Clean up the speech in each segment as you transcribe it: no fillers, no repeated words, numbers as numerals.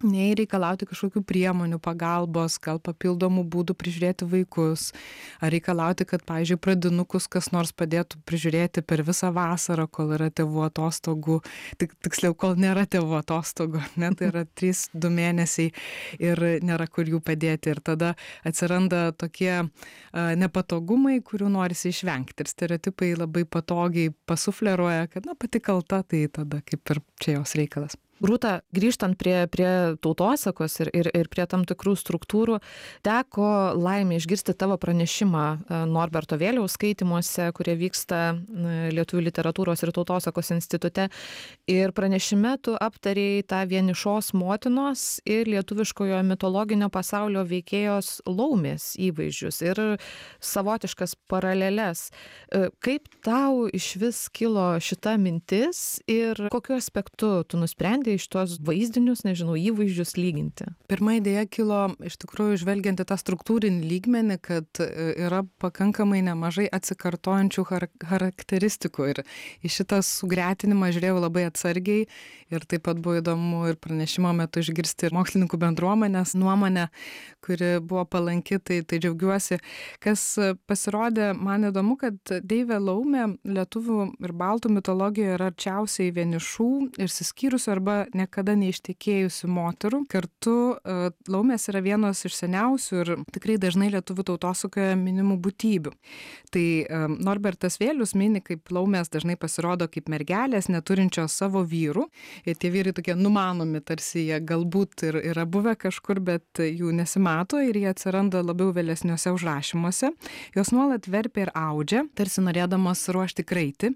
nei reikalauti kažkokių priemonių pagalbos, gal papildomų būdų prižiūrėti vaikus, ar reikalauti, kad, pavyzdžiui, pradinukus kas nors padėtų prižiūrėti per visą vasarą, kol yra tėvų atostogų, tiksliau, kol nėra tėvų atostogų, ne, tai yra 3-2 mėnesiai ir nėra kur jų padėti. Ir tada atsiranda tokie nepatogumai, kurių norisi išvengti. Ir stereotipai labai patogiai pasufleruoja, kad, pati kalta, tai tada kaip ir čia jos reikalas. Rūta, grįžtant prie tautosakos ir prie tam tikrų struktūrų, teko laimė išgirsti tavo pranešimą Norberto Vėliaus skaitymuose, kurie vyksta Lietuvių literatūros ir tautosakos institute. Ir pranešime tu aptarėjai tą vienišos motinos ir lietuviškojo mitologinio pasaulio veikėjos laumės įvaizdžius ir savotiškas paraleles. Kaip tau išvis kilo šita mintis ir kokiu aspektu tu nusprendei iš tuos vaizdinius, įvaizdžius lyginti? Pirma idėja kilo iš tikrųjų žvelgiant į tą struktūrinį lygmenį, kad yra pakankamai nemažai atsikartojančių charakteristikų ir į šitą sugretinimą žiūrėjau labai atsargiai ir taip pat buvo įdomu ir pranešimo metu išgirsti ir mokslininkų bendruomenės nuomonę, kuri buvo palanki, tai džiaugiuosi. Kas pasirodė, man įdomu, kad deivė laumė lietuvių ir baltų mitologijoje yra arčiausiai vienišų, išsiskyrusių arba niekada neištekėjusių moterų. Kartu laumės yra vienos iš seniausių ir tikrai dažnai lietuvių tautosakoje minimų būtybių. Tai Norbertas Vėlius mini, kaip laumės dažnai pasirodo kaip mergelės, neturinčios savo vyrų. Ir tie vyrai tokie numanomi, tarsi jie galbūt ir yra buvę kažkur, bet jų nesimato ir jie atsiranda labiau vėlesniuose užrašymuose. Jos nuolat verpia ir audžia, tarsi norėdamos ruošti kraitį.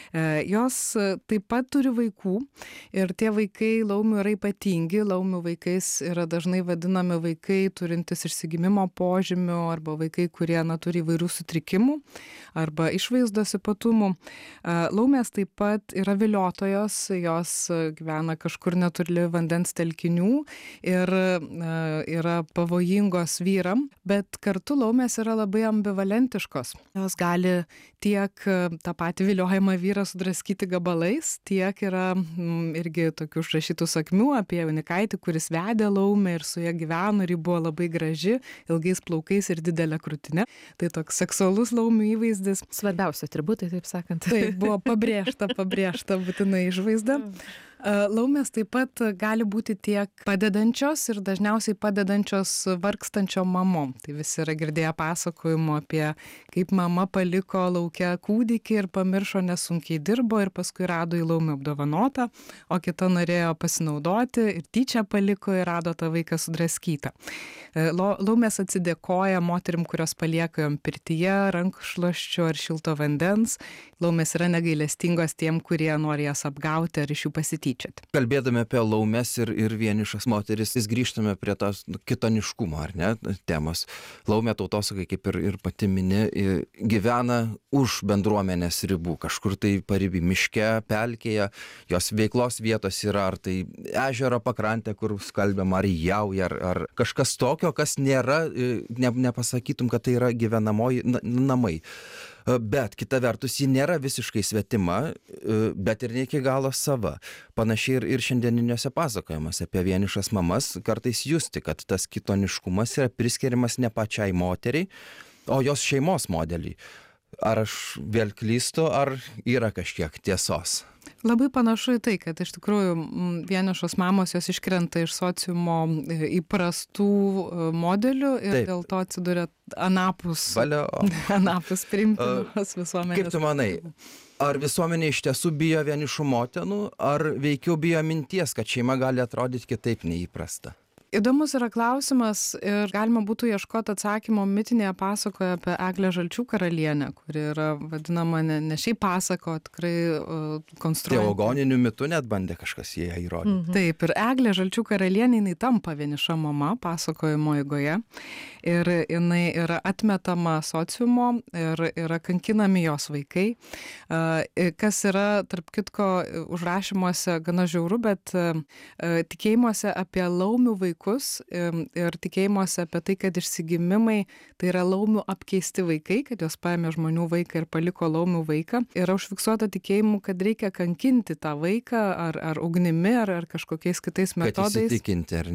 Jos taip pat turi vaikų ir tie vaikai laumių yra ypatingi. Laumių vaikais yra dažnai vadinami vaikai turintys išsigimimo požymių arba vaikai, kurie turi įvairių sutrikimų arba išvaizdos ypatumų. Laumės taip pat yra viliotojos, jos gyvena kažkur netoli vandens telkinių ir yra pavojingos vyram, bet kartu laumės yra labai ambivalentiškos. Jos gali tiek tą patį viliojamą vyrą sudraskyti gabalais, tiek yra irgi tokių užrašytų sakmių apie jaunikaitį, kuris vedė laumę ir su ja gyveno ir ji buvo labai graži, ilgais plaukais ir didelė krūtinė. Tai toks seksualus laumių įvaizdis. Svarbiausia atributai, taip sakant. Tai buvo pabrėžta būtinai išvaizda. Laumės taip pat gali būti tiek padedančios ir dažniausiai padedančios vargstančiom mamom. Tai visi yra girdėję pasakojimų apie, kaip mama paliko lauke kūdikį ir pamiršo, nes sunkiai dirbo ir paskui rado į laumę apdovanotą, o kita norėjo pasinaudoti ir tyčia paliko ir rado tą vaiką sudraskytą. Laumės atsidėkoja moterim, kurios palieka jom pirtyje, rankšluosčių ar šilto vandens. Laumės yra negailestingos tiem, kurie nori jas apgauti ar iš jų pasityčioti. Kalbėdami apie laumės ir vienišas moteris, vis grįžtame prie tos kitoniškumo, ar ne, temos. Laumė tautosakai, kaip ir pati mini, gyvena už bendruomenės ribų, kažkur tai pariby miške, pelkėje, jos veiklos vietos yra ar tai ežero pakrantė, kur skalbiama, ar jauja, ar kažkas tokio, kas nėra, nepasakytum, kad tai yra gyvenamoji namai. Bet kita vertus, ji nėra visiškai svetima, bet ir ne iki galo sava. Panašiai ir šiandieniniuose pasakojimuose apie vienišas mamas kartais justi, kad tas kitoniškumas yra priskiriamas ne pačiai moteriai, o jos šeimos modeliai. Ar aš vėl klystu, ar yra kažkiek tiesos? Labai panašu į tai, kad iš tikrųjų vienišos mamos jos iškrenta iš sociumo įprastų modelių ir dėl to atsiduria anapus priimtinos visuomenės. Kaip tu manai, ar visuomenė iš tiesų bijo vienišų motinų, ar veikiau bijo minties, kad šeima gali atrodyti kitaip neįprasta? Įdomus yra klausimas ir galima būtų ieškoti atsakymo mitinėje pasakoje apie Eglę Žalčių karalienę, kuri yra vadinama ne šiaip pasako, tikrai konstruojama. Teogoniniu mitu net bandė kažkas ją įrodyti. Taip, ir Eglė Žalčių karalienė, jinai tampa vieniša mama pasakojimo eigoje ir jinai yra atmetama sociumo ir yra kankinami jos vaikai, kas yra, tarp kitko, užrašymuose gana žiauru, bet tikėjimuose apie laumių vaikus ir tikėjimuose apie tai, kad išsigimimai tai yra laumių apkeisti vaikai, kad jos paėmė žmonių vaiką ir paliko laumių vaiką. Yra užfiksuota tikėjimu, kad reikia kankinti tą vaiką ar ugnimi, ar kažkokiais kitais metodais. Kad įsitikinti, ar